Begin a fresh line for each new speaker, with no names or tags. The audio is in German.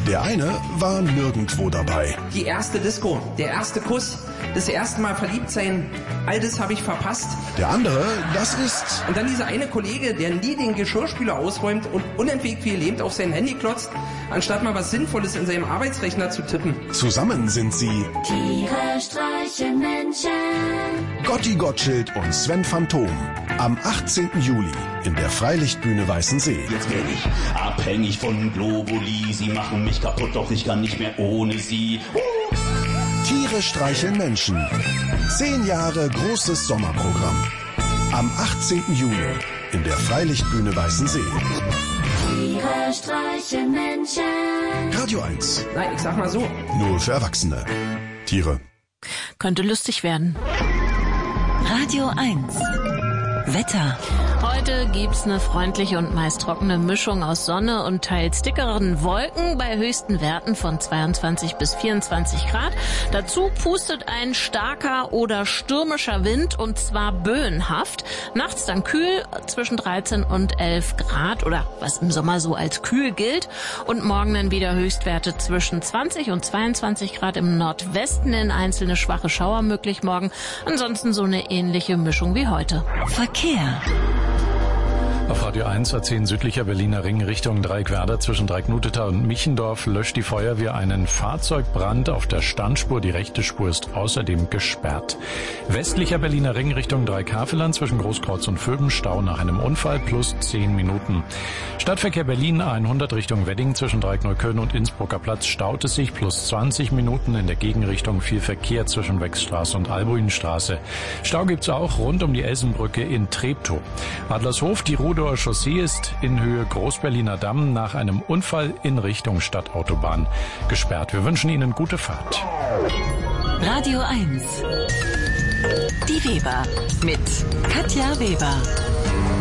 Der eine war nirgendwo dabei.
Die erste Disco, der erste Kuss, das erste Mal verliebt sein, all das habe ich verpasst.
Der andere, das ist...
Und dann dieser eine Kollege, der nie den Geschirrspüler ausräumt und unentwegt wie gelähmt auf sein Handy klotzt, anstatt mal was Sinnvolles in seinem Arbeitsrechner zu tippen.
Zusammen sind sie
Tiere streichen Menschen.
Gotti Gottschild und Sven Phantom. Am 18. Juli in der Freilichtbühne Weißensee.
Jetzt bin ich abhängig von Globuli. Sie machen mich kaputt, doch ich kann nicht mehr ohne sie.
Tiere streicheln Menschen. 10 Jahre großes Sommerprogramm. Am 18. Juli in der Freilichtbühne Weißensee.
Tiere streichen Menschen.
Radio 1.
Nein, ich sag mal so.
Nur für Erwachsene. Tiere.
Könnte lustig werden.
Radio 1. Wetter.
Heute gibt's eine freundliche und meist trockene Mischung aus Sonne und teils dickeren Wolken bei höchsten Werten von 22 bis 24 Grad. Dazu pustet ein starker oder stürmischer Wind und zwar böenhaft. Nachts dann kühl zwischen 13 und 11 Grad oder was im Sommer so als kühl gilt. Und morgen dann wieder Höchstwerte zwischen 20 und 22 Grad im Nordwesten, in einzelne schwache Schauer möglich morgen. Ansonsten so eine ähnliche Mischung wie heute.
Verkehr.
Auf Radio 1 A10 südlicher Berliner Ring Richtung Dreieckwerder zwischen Dreiecknutetal und Michendorf löscht die Feuerwehr einen Fahrzeugbrand auf der Standspur. Die rechte Spur ist außerdem gesperrt. Westlicher Berliner Ring Richtung Dreieckhaveland zwischen Großkreuz und Vöben Stau nach einem Unfall plus 10 Minuten. Stadtverkehr Berlin 100 Richtung Wedding zwischen Dreieckneukölln und Innsbrucker Platz staut es sich plus 20 Minuten. In der Gegenrichtung viel Verkehr zwischen Wechsstraße und Albuinstraße. Stau gibt's auch rund um die Elsenbrücke in Treptow. Adlershof, die Ruhr Chaussee ist in Höhe Großberliner Damm nach einem Unfall in Richtung Stadtautobahn gesperrt. Wir wünschen Ihnen gute Fahrt.
Radio 1. Die Weber mit Katja Weber.